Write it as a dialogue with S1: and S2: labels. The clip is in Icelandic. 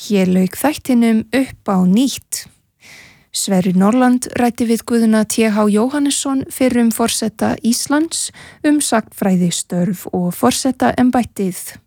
S1: Hér lauk þættinum upp á nýtt. Sverrir Norland ræddi við Guðna T.H. Jóhannesson fyrrum forseta Íslands sagnfræðistörf og forsetaembættið.